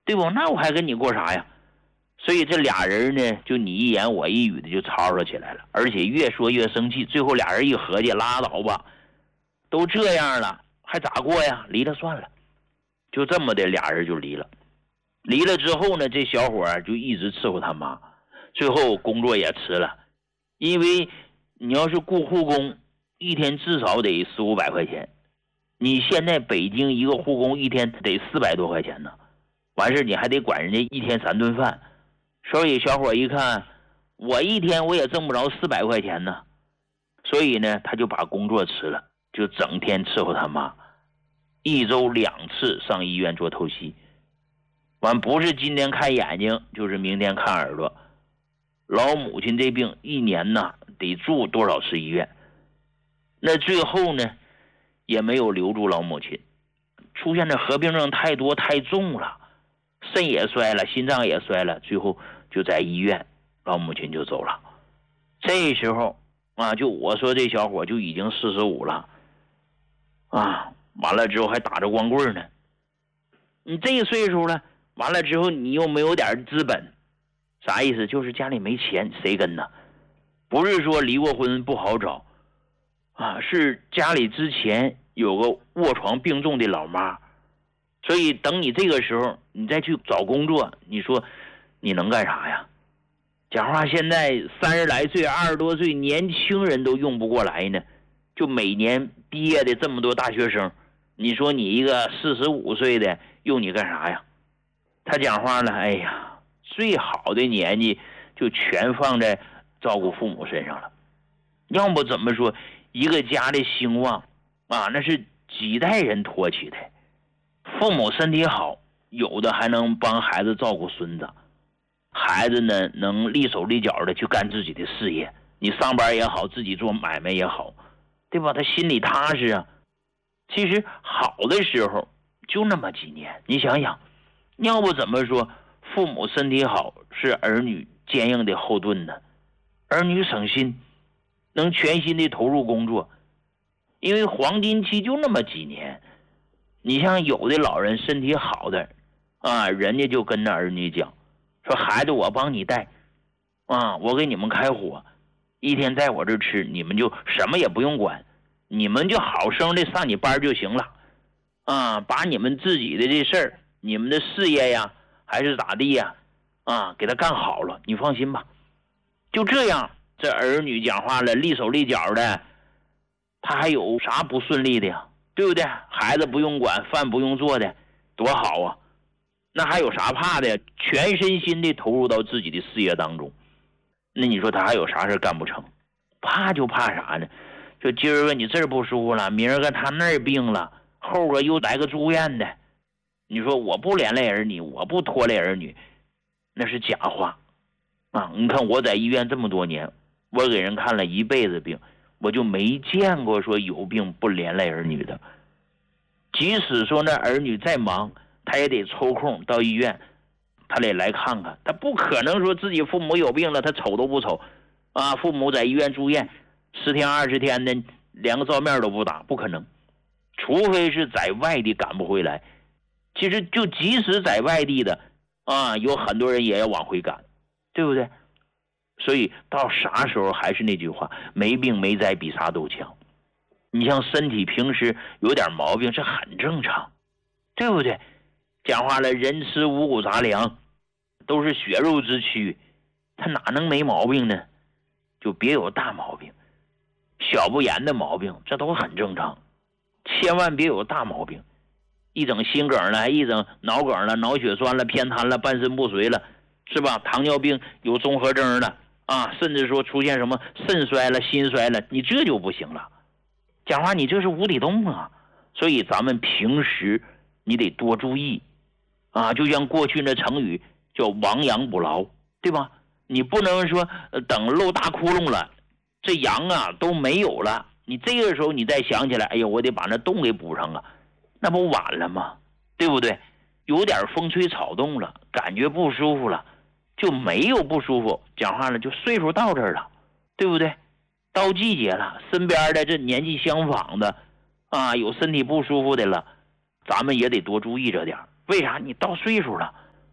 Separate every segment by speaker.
Speaker 1: 对不？那我还跟你过啥呀？所以这俩人呢，就你一言我一语的就吵吵起来了，而且越说越生气。最后俩人一合计，拉倒吧，都这样了，还咋过呀？离了算了。就这么的，俩人就离了。离了之后呢，这小伙就一直伺候他妈，最后工作也辞了，因为你要是雇护工，一天至少得400-500块钱。你现在北京一个护工一天得400多块钱呢，完事你还得管人家一天3顿饭。所以小伙一看，我一天我也挣不着400块钱呢，所以呢，他就把工作辞了，就整天伺候他妈，一周2次上医院做透析。完不是今天看眼睛，就是明天看耳朵。老母亲这病一年呢得住多少次医院？那最后呢，也没有留住老母亲，出现的合并症太多太重了，肾也衰了，心脏也衰了，最后就在医院，老母亲就走了。这时候啊，就我说这小伙就已经45了啊，完了之后还打着光棍呢。你这岁数了，完了之后你又没有点资本，啥意思？就是家里没钱，谁跟呢？不是说离过婚不好找啊，是家里之前有个卧床病重的老妈，所以等你这个时候你再去找工作，你说你能干啥呀？讲话现在30来岁20多岁年轻人都用不过来呢，就每年毕业的这么多大学生，你说你一个45岁的用你干啥呀？他讲话了，哎呀，最好的年纪就全放在照顾父母身上了。要不怎么说一个家的兴旺啊，那是几代人托起的。父母身体好，有的还能帮孩子照顾孙子，孩子呢能力手力脚的去干自己的事业，你上班也好，自己做买卖也好，对吧？他心里踏实啊。其实好的时候就那么几年，你想想，要不怎么说父母身体好是儿女坚硬的后盾呢？儿女省心，能全心的投入工作，因为黄金期就那么几年。你像有的老人身体好的啊，人家就跟着儿女讲，说孩子我帮你带啊，我给你们开火，一天在我这吃，你们就什么也不用管，你们就好生的上你班就行了啊，把你们自己的这事儿，你们的事业呀还是咋地呀啊，给他干好了，你放心吧。就这样，这儿女讲话了，力手力脚的，他还有啥不顺利的呀？对不对？孩子不用管，饭不用做的，多好啊！那还有啥怕的呀？全身心的投入到自己的事业当中，那你说他还有啥事干不成？怕就怕啥呢？就今儿个你这儿不舒服了，明儿个他那儿病了，后个又来个住院的，你说我不连累儿女，我不拖累儿女，那是假话啊！你看我在医院这么多年，我给人看了一辈子病，我就没见过说有病不连累儿女的。即使说那儿女再忙，他也得抽空到医院，他得来看看。他不可能说自己父母有病了，他瞅都不瞅啊！父母在医院住院10天20天的，连个照面都不打，不可能。除非是在外地赶不回来。其实就即使在外地的啊，有很多人也要往回赶，对不对？所以到啥时候还是那句话，没病没灾比啥都强。你像身体平时有点毛病，这很正常，对不对？讲话了，人吃五谷杂粮，都是血肉之躯，他哪能没毛病呢？就别有大毛病，小不言的毛病，这都很正常，千万别有大毛病。一整心梗了，一整脑梗了，脑血栓了，偏瘫了，半身不遂了，是吧？糖尿病有综合征了啊，甚至说出现什么肾衰了、心衰了，你这就不行了。讲话你这是无底洞啊！所以咱们平时你得多注意啊，就像过去那成语叫亡羊补牢，对吧？你不能说等漏大窟窿了，这羊啊都没有了，你这个时候你再想起来，哎呀，我得把那洞给补上啊，那不晚了吗？对不对？有点风吹草动了，感觉不舒服了，就没有不舒服，讲话了就岁数到这儿了，对不对？到季节了，身边的这年纪相仿的啊，有身体不舒服的了，咱们也得多注意这点。为啥？你到岁数了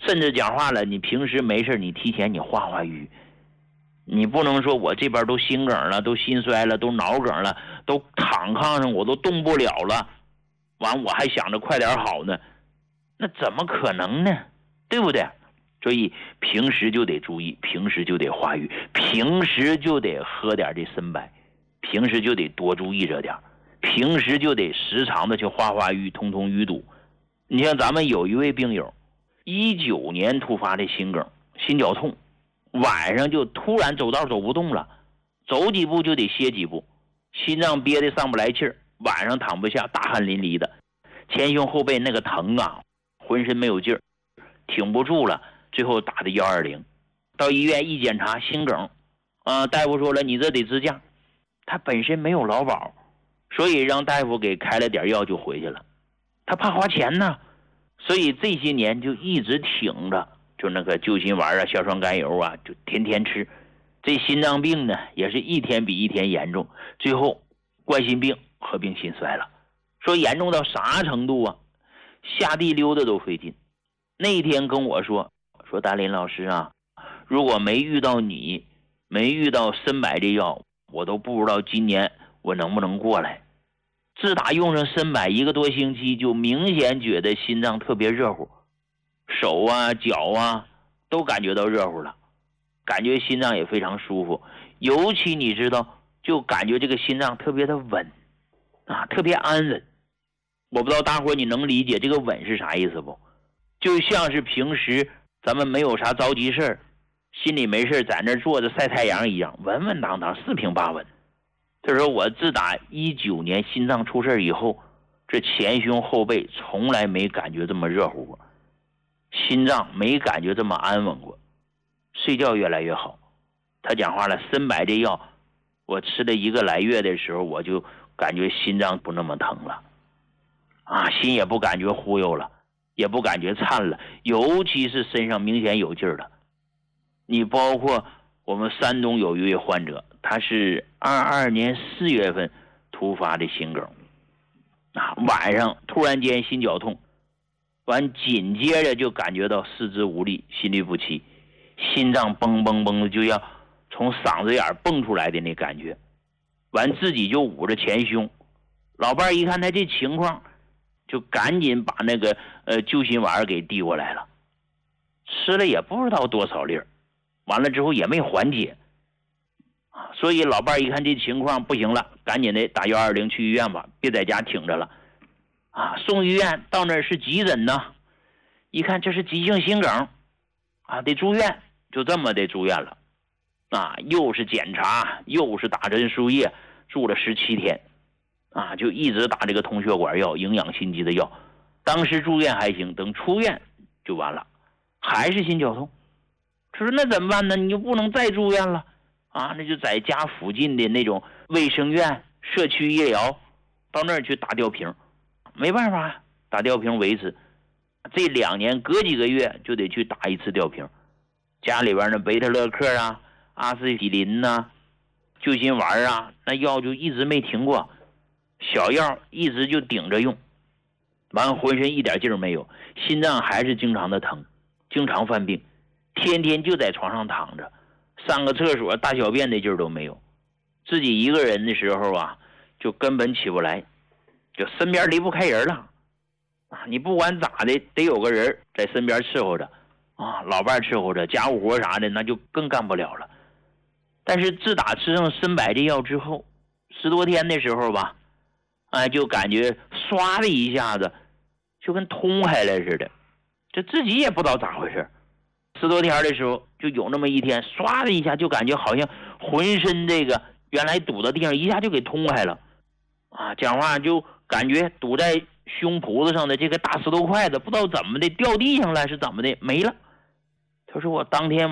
Speaker 1: 甚至讲话了，你平时没事你提前你化瘀，你不能说我这边都心梗了，都心衰了，都脑梗了，都躺炕上我都动不了了，完我还想着快点好呢，那怎么可能呢？对不对？所以平时就得注意，平时就得化瘀，平时就得喝点这参柏，平时就得多注意这点，平时就得时常的去化瘀，通淤堵。你像咱们有一位病友，19年突发的心梗，心绞痛，晚上就突然走道走不动了，走几步就得歇几步，心脏憋得上不来气儿，晚上躺不下，大汗淋漓的，前胸后背那个疼啊，浑身没有劲儿，挺不住了，最后打的120，到医院一检查心梗，大夫说了你这得支架，他本身没有劳保，所以让大夫给开了点药就回去了，他怕花钱呢，所以这些年就一直挺着，就那个救心丸啊、硝酸甘油啊，就天天吃。这心脏病呢，也是一天比一天严重，最后冠心病合并心衰了。说严重到啥程度啊？下地溜达都费劲。那天跟我说达林老师啊，如果没遇到你，没遇到参柏这药，我都不知道今年我能不能过来。自打用上参柏1个多星期，就明显觉得心脏特别热乎，手啊脚啊都感觉到热乎了，感觉心脏也非常舒服，尤其你知道，就感觉这个心脏特别的稳啊，特别安稳。我不知道大伙你能理解这个稳是啥意思不？就像是平时咱们没有啥着急事儿，心里没事在那坐着晒太阳一样，稳稳当当4平8稳。他说我自打19年心脏出事以后，这前胸后背从来没感觉这么热乎过，心脏没感觉这么安稳过，睡觉越来越好。他讲话了，参柏这药我吃了1个来月的时候，我就感觉心脏不那么疼了啊，心也不感觉忽悠了，也不感觉颤了，尤其是身上明显有劲儿了。你包括我们山东有一位患者，他是22年4月份突发的心梗啊，晚上突然间心绞痛，完紧接着就感觉到四肢无力，心律不齐，心脏嘣嘣嘣的就要从嗓子眼蹦出来的那感觉，完自己就捂着前胸。老伴一看他这情况，就赶紧把那个救心丸给递过来了，吃了也不知道多少粒，完了之后也没缓解，所以老伴一看这情况不行了，赶紧的打120去医院吧，别在家挺着了啊！送医院到那儿是急诊呢，一看这是急性心梗啊，得住院，就这么的住院了啊！又是检查，又是打针输液，住了17天啊，就一直打这个通血管药、营养心肌的药。当时住院还行，等出院就完了，还是心绞痛。他说那怎么办呢？你就不能再住院了啊？那就在家附近的那种卫生院、社区医疗，到那儿去打吊瓶。没办法，打吊瓶维持。这2年隔几个月就得去打1次吊瓶。家里边的贝特勒克啊、阿司匹林呐、救心丸啊，那药就一直没停过，小药一直就顶着用。完浑身一点劲儿没有，心脏还是经常的疼，经常犯病，天天就在床上躺着，上个厕所大小便的劲儿都没有。自己一个人的时候啊，就根本起不来，就身边离不开人了啊！你不管咋的，得有个人在身边伺候着啊，老伴伺候着，家务活啥的那就更干不了了。但是自打吃上参柏这药之后，10多天的时候吧，就感觉唰的一下子就跟通开了似的，这自己也不知道咋回事。10多天的时候，就有那么一天，唰的一下就感觉好像浑身这个原来堵的地方一下就给通开了啊！讲话就感觉堵在胸脯子上的这个大石头块子，不知道怎么的掉地上了，是怎么的没了。他说我当天